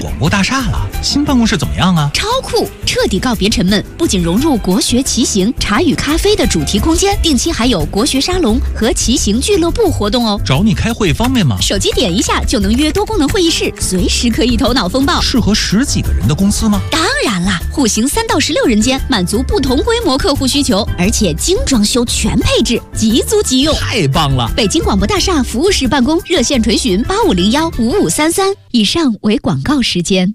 广播大厦了，新办公室怎么样啊？ 超酷，彻底告别沉闷，不仅融入国学骑行、茶与咖啡的主题空间，定期还有国学沙龙和骑行俱乐部活动哦。 找你开会方便吗？ 手机点一下就能约多功能会议室，随时可以头脑风暴。 适合10几个人的公司吗？ 当然啦，户型3到16人间，满足不同规模客户需求，而且精装修全配置，即租即用， 太棒了！ 北京广播大厦服务室办公，热线垂询85015533。以上为广告时间。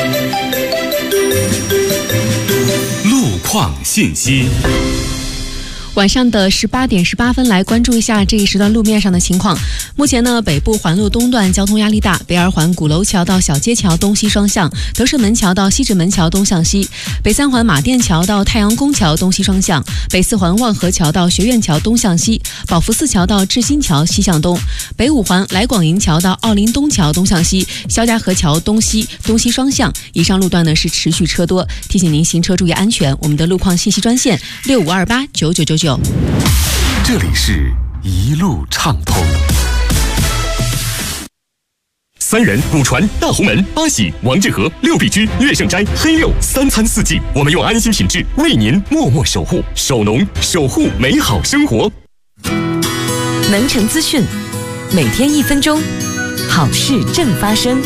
路况信息。 晚上的18点18分，来关注一下这一时段路面上的情况。目前呢，北部环路东段交通压力大，北二环鼓楼桥到小街桥东西双向，德胜门桥到西直门桥东向西，北三环马甸桥到太阳宫桥东西双向，北四环望河桥到学院桥东向西，宝福寺桥到志新桥西向东，北五环来广营桥到奥林东桥东向西，肖家河桥东西双向。以上路段呢是持续车多，提醒您行车注意安全。我们的路况信息专线65289999。 这里是一路畅通。三人、古船、大红门、八喜、王致和、六必居、乐盛斋、黑六，3餐4季，我们用安心品质为您默默守护，守农，守护美好生活。 能城资讯，每天1分钟，好事正发生。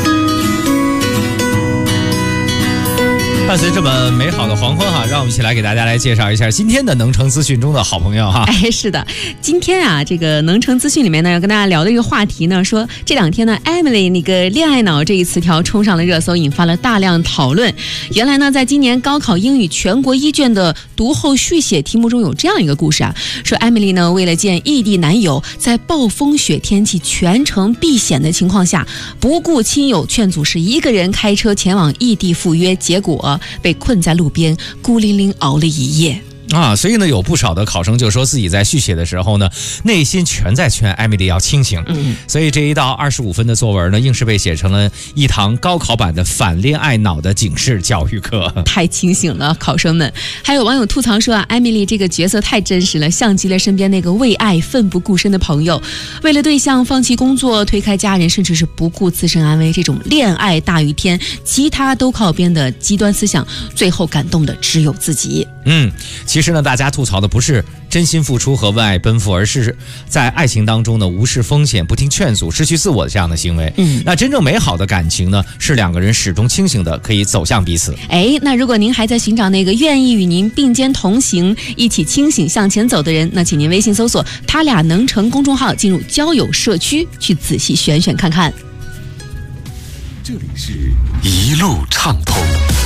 伴随这么美好的黄昏哈，让我们一起来给大家来介绍一下今天的能城资讯中的好朋友哈。 是的，今天啊，这个能城资讯里面呢，要跟大家聊的一个话题呢，说这2天呢 ，Emily 那个恋爱脑这一词条冲上了热搜，引发了大量讨论。原来呢，在今年高考英语全国1卷的读后续写题目中有这样一个故事啊，说 Emily 呢为了见异地男友，在暴风雪天气全程避险的情况下，不顾亲友劝阻，是一个人开车前往异地赴约，结果被困在路边，孤零零熬了一夜。 所以呢，有不少的考生就说自己在续写的时候呢，内心全在劝艾米丽要清醒。所以这一道25分的作文呢，硬是被写成了一堂高考版的反恋爱脑的警示教育课。 太清醒了，考生们。还有网友吐槽说啊，艾米丽这个角色太真实了，像极了身边那个为爱奋不顾身的朋友，为了对象放弃工作，推开家人，甚至是不顾自身安危，这种恋爱大于天，其他都靠边的极端思想，最后感动的只有自己。 其实呢，大家吐槽的不是真心付出和为爱奔赴，而是在爱情当中呢无视风险、不听劝阻、失去自我的这样的行为。那真正美好的感情呢，是2个人始终清醒的，可以走向彼此。 那如果您还在寻找那个愿意与您并肩同行、一起清醒向前走的人，那请您微信搜索他俩能成公众号，进入交友社区去仔细选选看看。 这里是一路畅通。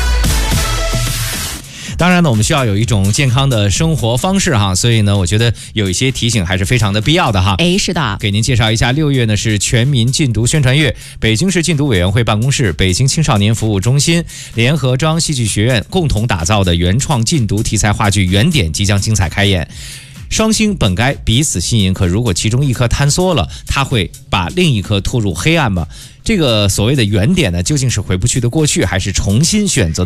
当然呢，我们需要有一种健康的生活方式哈，所以呢，我觉得有一些提醒还是非常的必要的哈。 是的， 给您介绍一下，6月呢是全民禁毒宣传月，北京市禁毒委员会办公室、北京青少年服务中心联合中央戏剧学院共同打造的原创禁毒题材话剧《原点》即将精彩开演。双星本该彼此吸引，可如果其中一颗坍缩了，它会把另一颗拖入黑暗吗？这个所谓的原点呢，究竟是回不去的过去，还是重新选择的